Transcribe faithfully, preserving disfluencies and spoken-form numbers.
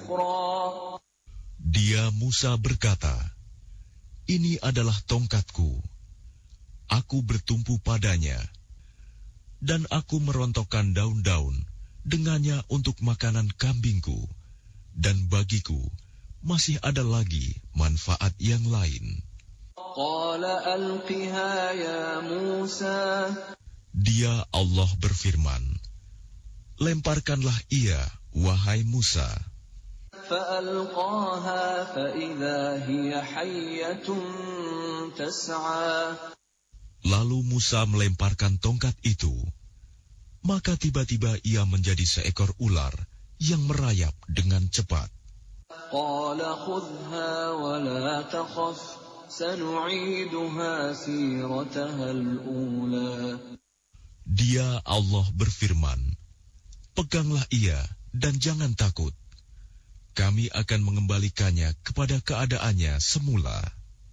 أخرى. Dia Musa berkata, "Ini adalah tongkatku. Aku bertumpu padanya, dan aku merontokkan daun-daun dengannya untuk makanan kambingku, dan bagiku masih ada lagi manfaat yang lain." قال ألقها يا موسى. Dia Allah berfirman, "Lemparkanlah ia, wahai Musa." فألقاها فإذا هي حية تسعى. Lalu Musa melemparkan tongkat itu, maka tiba-tiba ia menjadi seekor ular yang merayap dengan cepat. قال خذها ولا تخف سنعيدها سيرتها الأولى. Dia Allah berfirman, "Peganglah ia dan jangan takut. Kami akan mengembalikannya kepada keadaannya semula."